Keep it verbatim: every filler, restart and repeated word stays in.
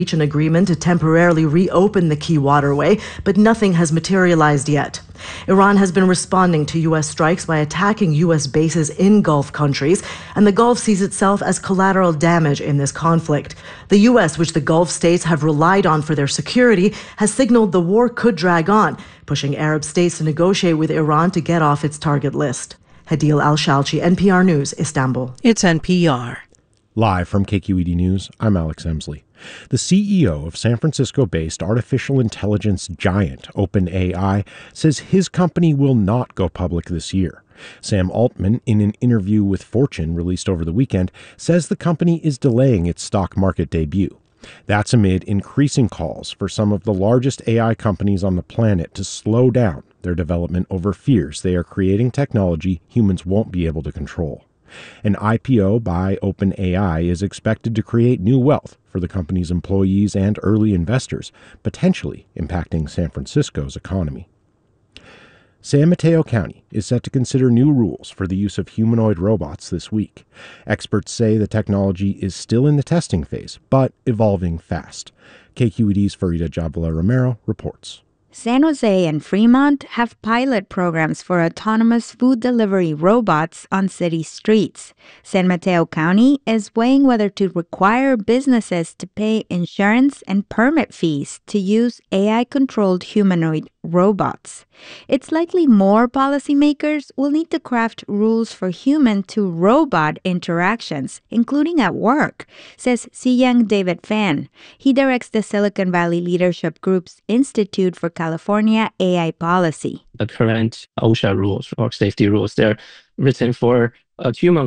reach an agreement to temporarily reopen the key waterway, but nothing has materialized yet. Iran has been responding to U S strikes by attacking U S bases in Gulf countries, and the Gulf sees itself as collateral damage in this conflict. The U S, which the Gulf states have relied on for their security, has signaled the war could drag on, pushing Arab states to negotiate with Iran to get off its target list. Hadil Al-Shalchi, N P R News, Istanbul. It's N P R. Live from K Q E D News, I'm Alex Emsley. The C E O of San Francisco-based artificial intelligence giant OpenAI says his company will not go public this year. Sam Altman, in an interview with Fortune released over the weekend, says the company is delaying its stock market debut. That's amid increasing calls for some of the largest A I companies on the planet to slow down their development over fears they are creating technology humans won't be able to control. An I P O by OpenAI is expected to create new wealth for the company's employees and early investors, potentially impacting San Francisco's economy. San Mateo County is set to consider new rules for the use of humanoid robots this week. Experts say the technology is still in the testing phase, but evolving fast. K Q E D's Farida Jabala Romero reports. San Jose and Fremont have pilot programs for autonomous food delivery robots on city streets. San Mateo County is weighing whether to require businesses to pay insurance and permit fees to use A I-controlled humanoid robots. It's likely more policymakers will need to craft rules for human-to-robot interactions, including at work, says Siyang David Fan. He directs the Silicon Valley Leadership Group's Institute for California A I Policy. The current OSHA rules, work safety rules, they're written for a human